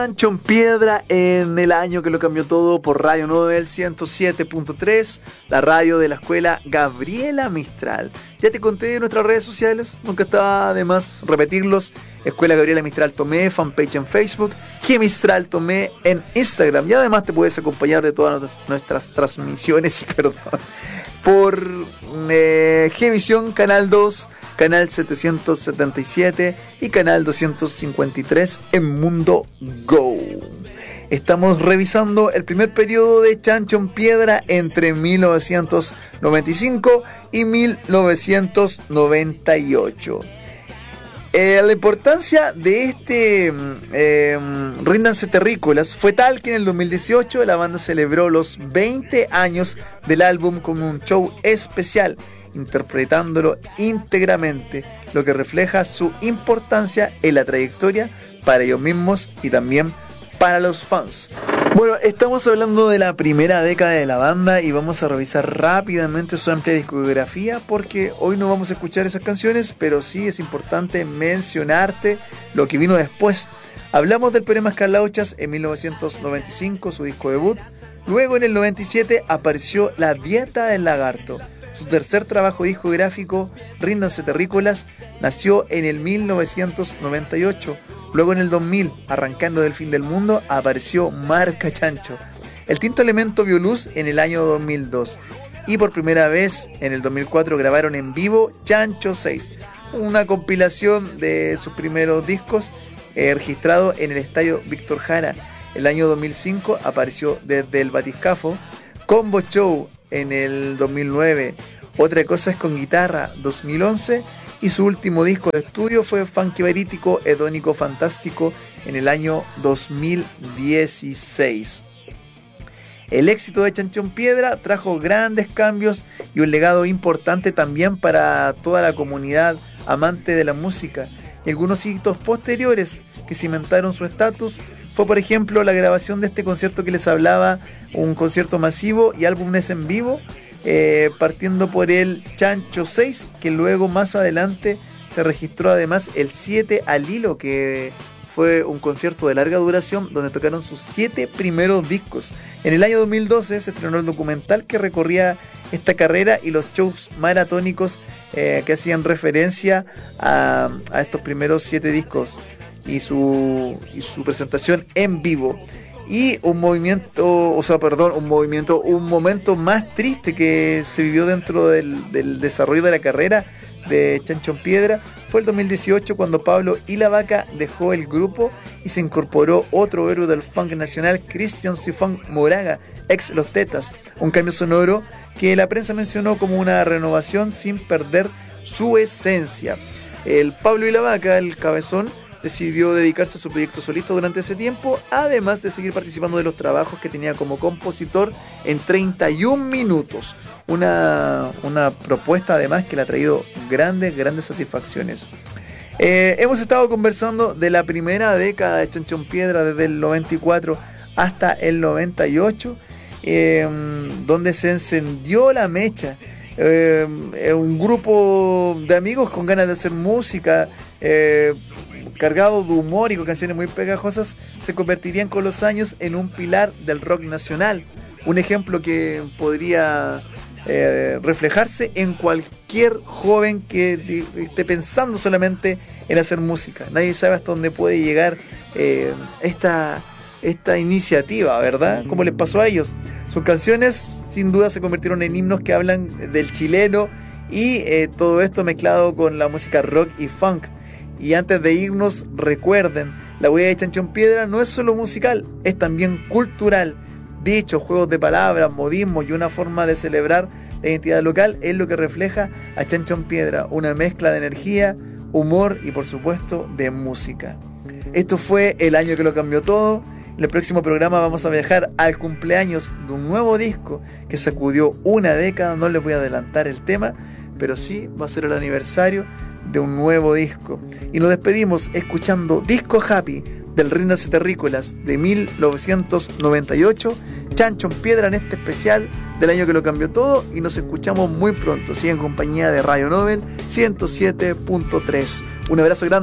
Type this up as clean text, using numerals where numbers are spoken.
Chancho en Piedra en el año que lo cambió todo por Radio Nobel 107.3, la radio de la escuela Gabriela Mistral. Ya te conté en nuestras redes sociales, nunca está de más repetirlos. Escuela Gabriela Mistral Tomé, fanpage en Facebook, G Mistral Tomé en Instagram. Y además te puedes acompañar de todas nuestras transmisiones por Gvisión, Canal 2, Canal 777 y Canal 253 en Mundo Go. Estamos revisando el primer periodo de Chancho en Piedra entre 1995 y 1998. La importancia de este Ríndanse Terrícolas fue tal que en el 2018 la banda celebró los 20 años del álbum con un show especial, interpretándolo íntegramente, lo que refleja su importancia en la trayectoria para ellos mismos y también para los fans. Bueno, estamos hablando de la primera década de la banda y vamos a revisar rápidamente su amplia discografía porque hoy no vamos a escuchar esas canciones, pero sí es importante mencionarte lo que vino después. Hablamos del Poemas Carlauchas en 1995, su disco debut. Luego en el 97 apareció La Dieta del Lagarto. Su tercer trabajo discográfico, Ríndanse Terrícolas, nació en el 1998. Luego en el 2000, arrancando del fin del mundo, apareció Marca Chancho. El Tinto Elemento vio luz en el año 2002. Y por primera vez, en el 2004, grabaron en vivo Chancho 6, una compilación de sus primeros discos registrado en el Estadio Víctor Jara. El año 2005 apareció Desde el Batiscafo, Combo Show en el 2009, Otra Cosa es con Guitarra 2011, y su último disco de estudio fue Funky Verítico, Hedónico Fantástico en el año 2016. El éxito de Chancho en Piedra trajo grandes cambios y un legado importante también para toda la comunidad amante de la música. Y algunos hitos posteriores que cimentaron su estatus fue, por ejemplo, la grabación de este concierto que les hablaba, un concierto masivo y álbumes en vivo, partiendo por el Chancho 6, que luego más adelante se registró además el 7 al hilo, que fue un concierto de larga duración donde tocaron sus 7 primeros discos. En el año 2012 se estrenó el documental que recorría esta carrera y los shows maratónicos que hacían referencia a estos primeros 7 discos y su presentación en vivo. Y un momento más triste que se vivió dentro del desarrollo de la carrera de Chancho en Piedra fue el 2018, cuando Pablo y la Vaca dejó el grupo y se incorporó otro héroe del funk nacional, Cristian Sifón Moraga, ex Los Tetas. Un cambio sonoro que la prensa mencionó como una renovación sin perder su esencia. El Pablo y la Vaca, el cabezón, decidió dedicarse a su proyecto solista durante ese tiempo, además de seguir participando de los trabajos que tenía como compositor en 31 minutos. Una propuesta además que le ha traído grandes satisfacciones. Hemos estado conversando de la primera década de Chancho en Piedra, desde el 94 hasta el 98, donde se encendió la mecha. Un grupo de amigos con ganas de hacer música, cargado de humor y con canciones muy pegajosas, se convertirían con los años en un pilar del rock nacional. Un ejemplo que podría reflejarse en cualquier joven que esté pensando solamente en hacer música. Nadie sabe hasta dónde puede llegar esta iniciativa, ¿verdad? Como les pasó a ellos. Sus canciones sin duda se convirtieron en himnos que hablan del chileno y todo esto mezclado con la música rock y funk. Y antes de irnos, recuerden, la huella de Chancho en Piedra no es solo musical, es también cultural. Dichos, juegos de palabras, modismos y una forma de celebrar la identidad local es lo que refleja a Chancho en Piedra, una mezcla de energía, humor y por supuesto de música. Esto fue el año que lo cambió todo. En el próximo programa vamos a viajar al cumpleaños de un nuevo disco que sacudió una década. No les voy a adelantar el tema, pero sí va a ser el aniversario de un nuevo disco. Y nos despedimos escuchando Disco Happy del Ríndanse Terrícolas de 1998, Chancho en Piedra en este especial del año que lo cambió todo, y nos escuchamos muy pronto. Sigue en compañía de Radio Nobel 107.3. Un abrazo grande.